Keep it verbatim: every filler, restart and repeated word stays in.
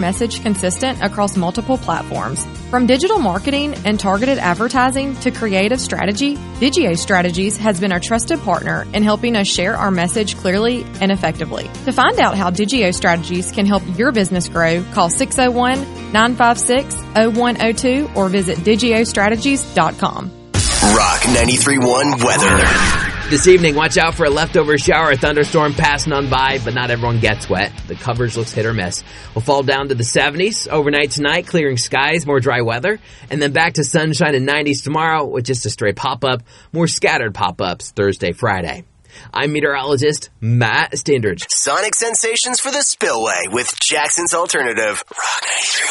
message consistent across multiple platforms. From digital marketing and targeted advertising to creative strategy, Digio Strategies has been our trusted partner in helping us share our message clearly and effectively. To find out how Digio Strategies can help your business grow, call six oh one, nine five six, oh one oh two or visit digio strategies dot com. Rock ninety-three point one weather. This evening, watch out for a leftover shower or thunderstorm passing on by, but not everyone gets wet. The coverage looks hit or miss. We'll fall down to the seventies overnight tonight, clearing skies, more dry weather, and then back to sunshine and nineties tomorrow with just a stray pop-up, more scattered pop-ups Thursday, Friday. I'm meteorologist Matt Standridge. Sonic sensations for the spillway with Jackson's Alternative. Rock ninety-three point one.